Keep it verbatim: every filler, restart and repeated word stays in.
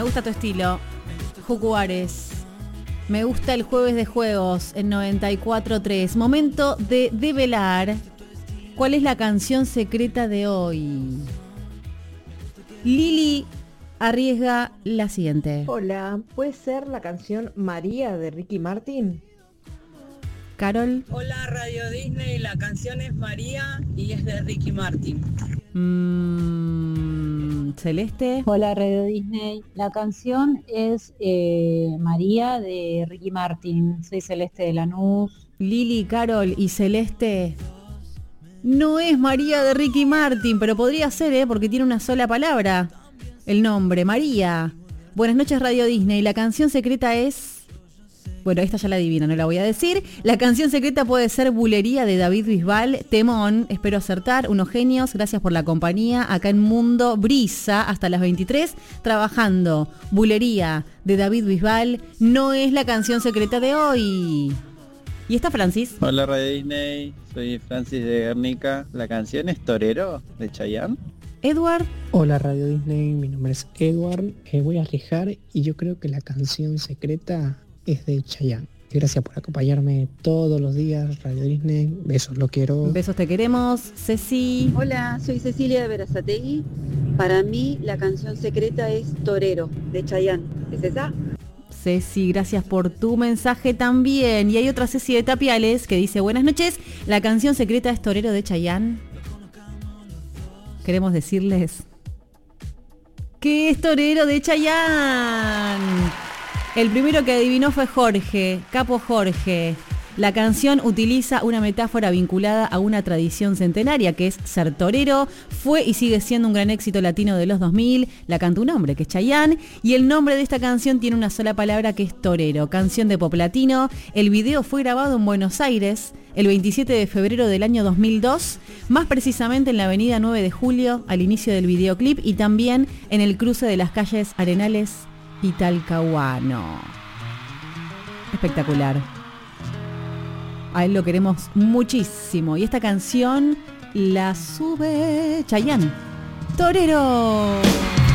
gusta tu estilo. Jucuares. Me gusta el jueves de juegos en noventa y cuatro tres. Momento de develar cuál es la canción secreta de hoy. Lili arriesga la siguiente. Hola, ¿puede ser la canción María de Ricky Martin? Carol. Hola Radio Disney, la canción es María y es de Ricky Martin. Mm, Celeste. Hola Radio Disney, la canción es eh, María de Ricky Martin. Soy Celeste de Lanús. Lili, Carol y Celeste. No es María de Ricky Martin, pero podría ser, ¿eh? Porque tiene una sola palabra. El nombre, María. Buenas noches Radio Disney, la canción secreta es... Bueno, esta ya la adivino, no la voy a decir. La canción secreta puede ser Bulería de David Bisbal. Temón, espero acertar. Unos genios, gracias por la compañía. Acá en Mundo Brisa, hasta las veintitrés, trabajando. Bulería de David Bisbal no es la canción secreta de hoy. ¿Y está Francis? Hola Radio Disney, soy Francis de Guernica. La canción es Torero de Chayanne. Edward. Hola Radio Disney, mi nombre es Edward. Eh, voy a arriesgar y yo creo que la canción secreta es de Chayanne. Gracias por acompañarme todos los días, Radio Disney. Besos, lo quiero. Besos, te queremos. Ceci. Hola, soy Cecilia de Berazategui. Para mí la canción secreta es Torero, de Chayanne. ¿Es esa? Ceci, gracias por tu mensaje también. Y hay otra Ceci de Tapiales que dice: buenas noches, la canción secreta es Torero de Chayanne. Queremos decirles que es Torero de Chayanne. El primero que adivinó fue Jorge, Capo Jorge. La canción utiliza una metáfora vinculada a una tradición centenaria, que es ser torero. Fue y sigue siendo un gran éxito latino de los dos mil. La canta un hombre, que es Chayanne. Y el nombre de esta canción tiene una sola palabra, que es torero. Canción de pop latino. El video fue grabado en Buenos Aires el veintisiete de febrero del año dos mil dos. Más precisamente en la avenida nueve de julio, al inicio del videoclip. Y también en el cruce de las calles Arenales y Talcahuano. Espectacular. A él lo queremos muchísimo. Y esta canción la sube Chayanne. Torero.